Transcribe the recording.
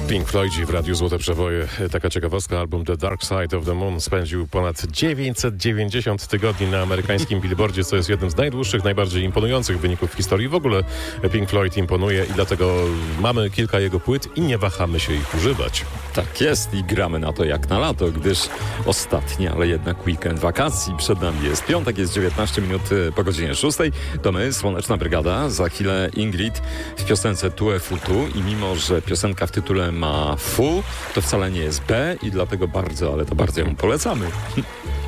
Pink Floydzi w Radiu Złote Przewoje. Taka ciekawostka, album The Dark Side of the Moon spędził ponad 990 tygodni na amerykańskim Billboardzie, co jest jednym z najdłuższych, najbardziej imponujących wyników w historii. W ogóle Pink Floyd imponuje i dlatego mamy kilka jego płyt i nie wahamy się ich używać. Tak jest i gramy na to jak na lato, gdyż ostatni, ale jednak weekend wakacji przed nami jest piątek, jest 19 minut po godzinie 6. To my, Słoneczna Brygada, za chwilę Ingrid w piosence Tu e Futu i mimo, że piosenka w tytule ma fu, to wcale nie jest B i dlatego bardzo, ale to bardzo ją polecamy.